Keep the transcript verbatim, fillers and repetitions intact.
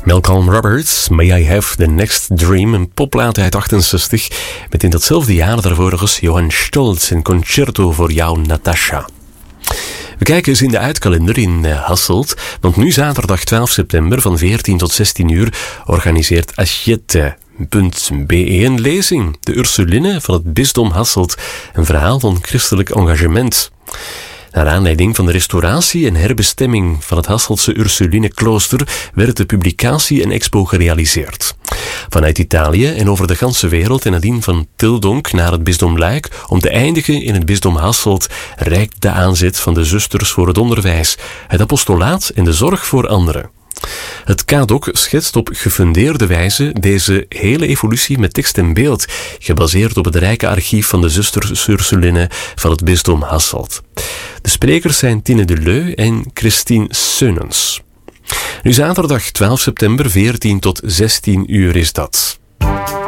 Malcolm Roberts, May I Have the Next Dream, een popplaat uit achtenzestig, met in datzelfde jaar daarvoor nog eens Johann Stolz en Concerto voor jou, Natasha. We kijken eens in de uitkalender in Hasselt, want nu zaterdag twaalf september van veertien tot zestien uur organiseert Assiette punt b e een lezing, de Ursuline van het bisdom Hasselt, een verhaal van christelijk engagement. Naar aanleiding van de restauratie en herbestemming van het Hasseltse Ursuline-klooster werd de publicatie en expo gerealiseerd. Vanuit Italië en over de ganse wereld en nadien van Tildonk naar het bisdom Luik om te eindigen in het bisdom Hasselt reikt de aanzet van de zusters voor het onderwijs, het apostolaat en de zorg voor anderen. Het K D O C schetst op gefundeerde wijze deze hele evolutie met tekst en beeld, gebaseerd op het rijke archief van de zusters Ursuline van het bisdom Hasselt. De sprekers zijn Tine Deleu en Christine Seunens. Nu zaterdag twaalf september veertien tot zestien uur is dat.